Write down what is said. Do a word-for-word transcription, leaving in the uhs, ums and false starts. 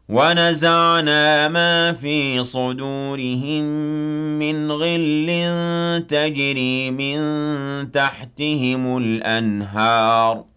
وَنَزَعْنَا مَا فِي صُدُورِهِم مِّنْ غِلٍّ تَجْرِي مِن تَحْتِهِمُ الْأَنْهَارُ